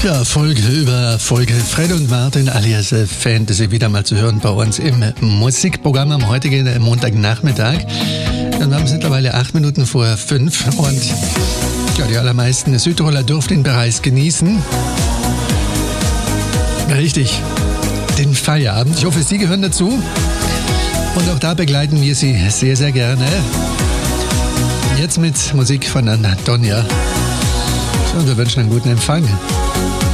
Ja, Folge über Folge. Fred und Martin alias Fantasy wieder mal zu hören bei uns im Musikprogramm am heutigen Montagnachmittag. Dann haben es mittlerweile 8 Minuten vor 5 und ja, die allermeisten Südtiroler dürfen ihn bereits genießen. Richtig, den Feierabend. Ich hoffe, Sie gehören dazu. Und auch da begleiten wir Sie sehr, sehr gerne. Jetzt mit Musik von Antonia. Und wir wünschen einen guten Empfang.